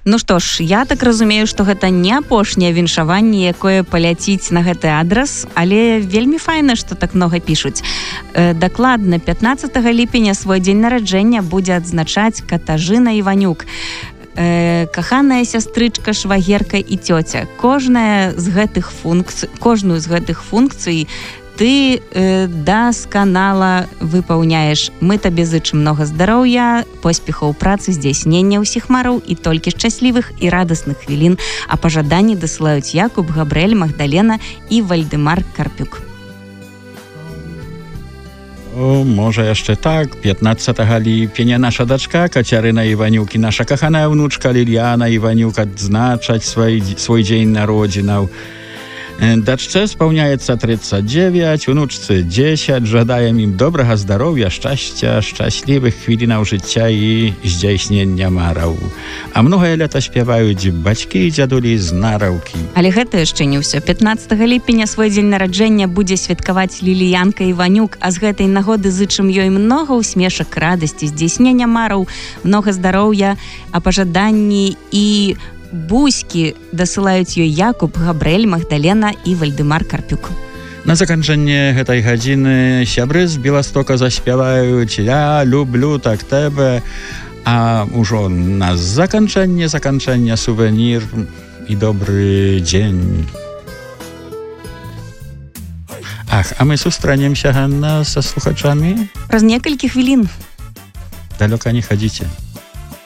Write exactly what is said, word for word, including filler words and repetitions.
Ну што ж, я так разумею, што гэта не апошняе віншаванне, якое паляціць на гэты адрас, але вельмі файна, што так многа пішуць. Э, дакладна, пятнаццатага ліпеня свой дзень нараджэння будзе адзначаць Катажына Іванюк. Э, каханая сястрычка, швагерка і цёця. Кожная з гэтых функцый, кожную з гэтых функцый ты э, дасканала выпаўняеш. Мы табе зычым многа здароўя, поспехаў працы, здзяйснення ўсіх мараў і толькі шчаслівых і радасных хвілін. А пажаданні дасылаюць Якуб, Габрэль, Магдалена і Вальдэмар Карпюк. O, może jeszcze tak, piętnastego lipca nasza daczka Kaciaryna Iwaniuk i nasza kochana wnuczka Liliana Iwaniuk odznaczać swój, swój dzień narodzin. Daczce spełniaється тридцать девять, внучce dziesięć, żadaję im dobrego zdrowia, szczęścia, szczęśliwych chwilin życia i zdjęśnienia marał. A mnogie lata śpiewają baćki i dziaduli z narałki. Але гэта яшчэ не ўсё. пятнаццатага ліпеня свой дзень нараджэння будзе святкаваць Ліліянка Іванюк, а з гэтай нагоды зычым ёй многа усмешак, радасці, здзяйснення мараў, многа здароўя, а пажаданні і буськи дасылаюць ёй Якуб, Габрэль, Магдалена і Вальдэмар Карпюк. На заканчэнне гэтай гадзіны сябры з Беластока заспяваюць «Я люблю так тебе», а ўжо на заканчэнне заканчэння сувенір і добры дзень. Ах, а мы сустранемся, Ганна, са слухачамі? Праз некалькі хвілін. Далёка не хадзіце.